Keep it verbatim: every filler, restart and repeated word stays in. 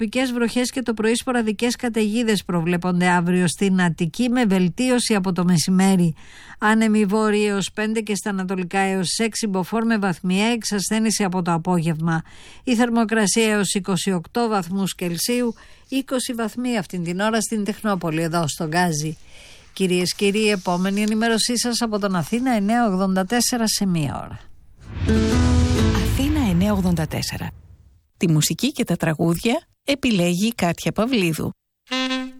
τοπικές βροχές και το πρωί σποραδικές καταιγίδες προβλέπονται αύριο στην Αττική, με βελτίωση από το μεσημέρι. Άνεμοι βόρειοι έως πέντε και στα ανατολικά έως έξι, μποφόρ με βαθμιαία εξασθένηση από το απόγευμα. Η θερμοκρασία έως είκοσι οκτώ βαθμούς Κελσίου, είκοσι βαθμοί αυτήν την ώρα στην Τεχνόπολη, εδώ στο Γκάζι. Κυρίες και κύριοι, επόμενη ενημέρωσή σας από τον Αθήνα εννιακόσια ογδόντα τέσσερα σε μία ώρα. Αθήνα εννιακόσια ογδόντα τέσσερα. Τη μουσική και τα τραγούδια επιλέγει η Κάτια Παυλίδου.